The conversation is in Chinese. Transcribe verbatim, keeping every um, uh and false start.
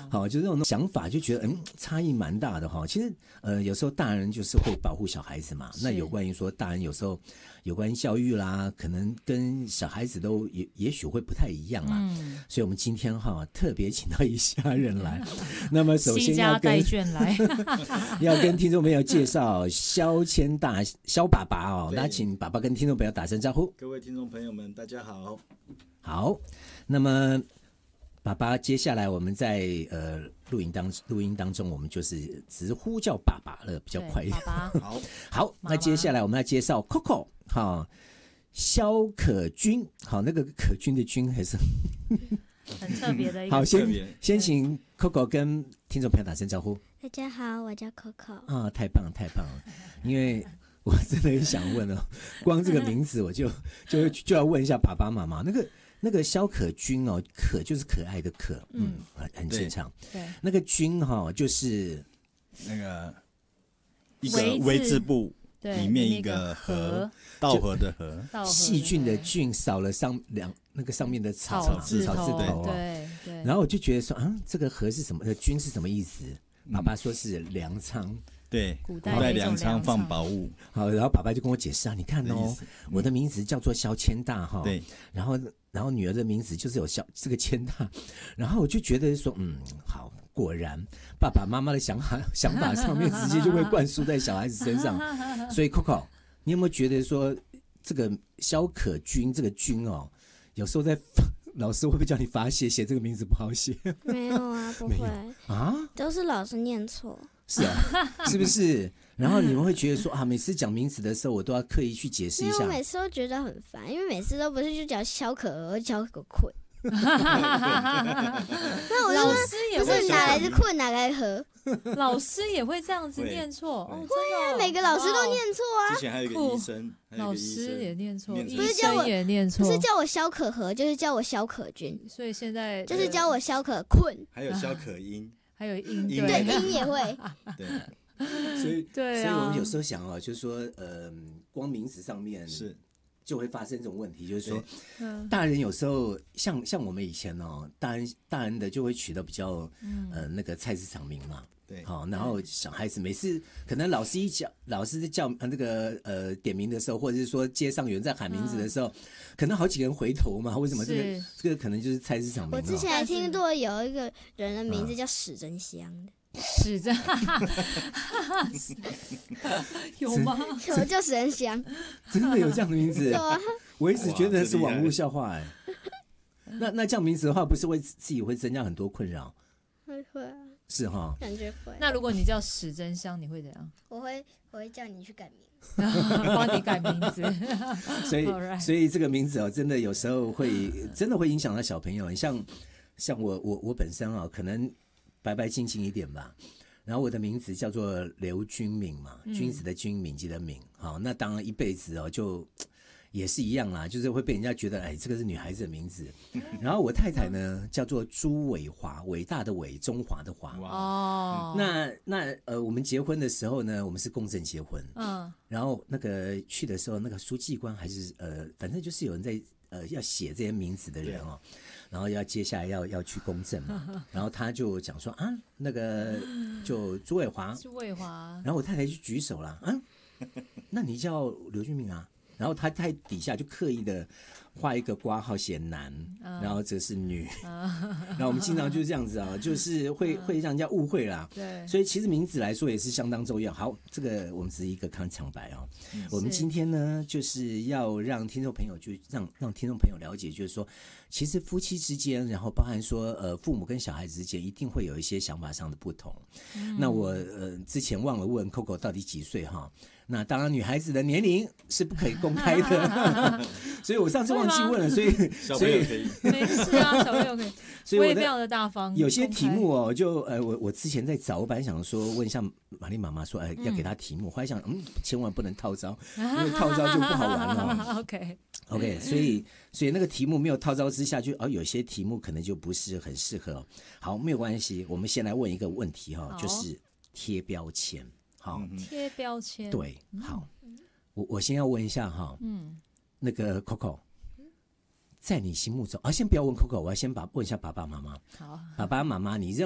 好，就这种想法就觉得嗯差异蛮大的哈。其实呃有时候大人就是会保护小孩子嘛，那有关于说大人有时候有关于教育啦，可能跟小孩子都也也许会不太一样啦。嗯，所以我们今天哈特别请到一家人来，那么首先要跟带眷来要跟听众朋友介绍萧千大萧爸爸哦，那请爸爸跟听众朋友打声招呼。 各位听众朋友们，大家好。 好，那么爸爸，接下来我们在呃录音当录音当中，我们就是直呼叫爸爸了，比较快一点。 爸爸，好， 好，那接下来我们要介绍 Coco 哈，萧可君，好，那个可君的君还是很特别的一个。 好，先先请 Coco 跟听众朋友打声招呼。 大家好，我叫 Coco。 啊，太棒了，太棒了，因为我真的很想问哦，光这个名字我就就就要问一下爸爸妈妈，那个。那个萧可君哦，可就是可爱的可，嗯，嗯很正常。 对， 那个君哈、哦、就是那个一个微字部里面一个禾，稻禾的禾， 细菌的菌少了上两那个上面的草草字草字头、哦， 对对。 然后我就觉得说啊，这个禾是什么？君是什么意思？爸爸说是粮仓。 对， 古代粮仓放宝物。 好，然后爸爸就跟我解释啊，你看哦，我的名字叫做萧千大哈，对，然后然后女儿的名字就是有萧这个千大，然后我就觉得说，嗯，好，果然爸爸妈妈的想法想法上面直接就会灌输在小孩子身上，所以 Coco， 你有没有觉得说这个萧可君这个君哦，有时候在老师会不会叫你罚写写这个名字不好写？ 没有啊，不会啊， 都是老师念错。 是啊，是不是？然后你们会觉得说啊，每次讲名字的时候，我都要刻意去解释一下。 因为我每次都觉得很烦，因为每次都不是就叫萧可儿，叫个困。那我就说，不是哪来的困，哪来的和？ 老师也会这样子念错，哦， 会啊，每个老师都念错啊。 之前还有一个医生， 老师也念错， 不是叫我也念错， 不是叫我萧可和，就是叫我萧可君。 所以现在就是叫我萧可困， 还有萧可英， 还有英对英也会， 对。 所以， 对、 啊，所以我们有时候想哦，就是说，呃，光名字上面是就会发生这种问题，就是说，大人有时候像像我们以前哦，大人大人的就会取得比较、嗯、呃那个菜市场名嘛， 对， 好、哦，然后小孩子每次可能老师一叫，老师在叫那个呃点名的时候，或者是说街上有人在喊名字的时候，嗯、可能好几个人回头嘛，为什么这个这个可能就是菜市场名、哦？ 我之前还听过有一个人的名字叫史真香的。 史真有吗？ 有，叫史真香， 真的有这样的名字？ 有啊， 我一直觉得是网络笑话哎、欸。那那这样名字的话，不是会自己会增加很多困扰？ 会会啊， 是哈， 感觉会。 那如果你叫史真香，你会怎样？ 我会我会叫你去改名， 帮你改名字。 所以所以这个名字哦，真的有时候会真的会影响到小朋友。像像我我我本身啊，可能。白白净净一点吧，然后我的名字叫做刘君敏嘛，嗯、君子的君，敏捷的敏，好，那当然一辈子哦，就也是一样啦，就是会被人家觉得，哎，这个是女孩子的名字。然后我太太呢叫做朱伟华，伟大的伟，中华的华。 哦， 那那呃，我们结婚的时候呢，我们是公证结婚，嗯，然后那个去的时候，那个书记官还是呃，反正就是有人在呃要写这些名字的人哦。然后要接下来要要去公证嘛，然后他就讲说啊，那个就朱伟华， 朱伟华， 然后我太太就举手了，啊，那你叫刘俊明啊？然后他在底下就刻意的画一个括号写男，嗯、然后这是女，嗯、然后我们经常就是这样子啊，就是会会让人家误会啦。 对， 所以其实名字来说也是相当重要。好，这个我们只是一个开场白啊、哦。嗯、我们今天呢，就是要让听众朋友就让让听众朋友了解，就是说，其实夫妻之间，然后包含说呃父母跟小孩子之间，一定会有一些想法上的不同。嗯、那我呃之前忘了问 Coco 到底几岁哈？那当然，女孩子的年龄是不可以公开的，所以我上次忘记问了，所以小朋友可以， 没事啊，小朋友可以，所以我也非常的大方。 有些题目哦，就呃，我我之前在找，我本来想说问一下玛丽妈妈说，哎、呃，要给她题目，嗯、后来想，嗯，千万不能套招，因为套招就不好玩了。 OK OK， 所以所以那个题目没有套招之下，就哦，有些题目可能就不是很适合。好，没有关系，我们先来问一个问题哈、哦，就是贴标签。好， 贴标签。 对，好，我我先要问一下哈，嗯，那个 Coco， 在你心目中啊，先不要问 Coco， 我要先把问一下爸爸妈妈。 好， 爸爸妈妈，你认